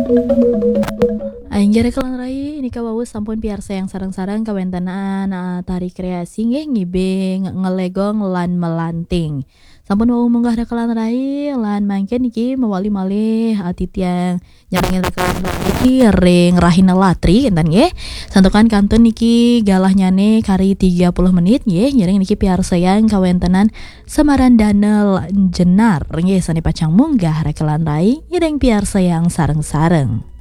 Aing jare kelan rai ini kawawus sampun piar sayang sareng-sareng kawentenan tari kreasi nggih ngibing ngelegong lan melanting. Sampun wau munggah da kelan rai lan mangke niki mawali malih titiang nyaring kelan rai iki ring Rahina Latri enten nggih. Santukan kantun niki galah nyane kari 30 menit nggih nyaring niki piar sayang kawentenan Semaran Danel Jenar nggih sani pacang munggah da kelan rai nyaring piar sayang sareng-sareng.